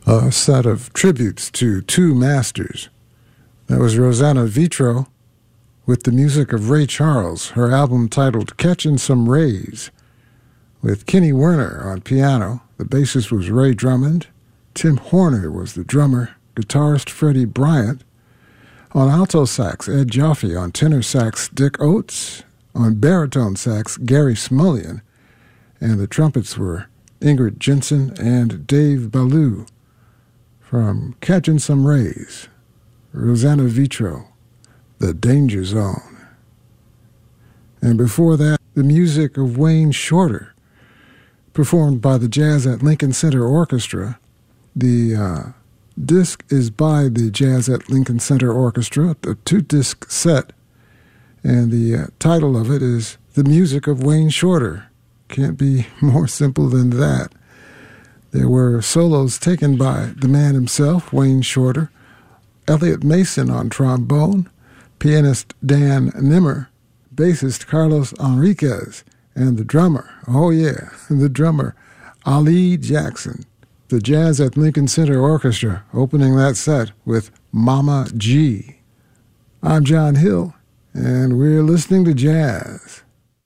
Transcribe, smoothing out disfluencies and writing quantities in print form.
a set of tributes to two masters. That was Rosanna Vitro with the music of Ray Charles, her album titled Catchin' Some Rays, with Kenny Werner on piano. The bassist was Ray Drummond. Tim Horner was the drummer. Guitarist Freddie Bryant. On alto sax, Ed Jaffe. On tenor sax, Dick Oates. On baritone sax, Gary Smullian. And the trumpets were Ingrid Jensen and Dave Ballou. From Catchin' Some Rays, Rosanna Vitro, The Danger Zone. And before that, the music of Wayne Shorter, performed by the Jazz at Lincoln Center Orchestra. The disc is by the Jazz at Lincoln Center Orchestra, a 2-disc set, and the title of it is The Music of Wayne Shorter. Can't be more simple than that. There were solos taken by the man himself, Wayne Shorter, Elliot Mason on trombone, pianist Dan Nimmer, bassist Carlos Enriquez, and the drummer, the drummer, Ali Jackson. The Jazz at Lincoln Center Orchestra opening that set with Mama G. I'm John Hill, and we're listening to jazz.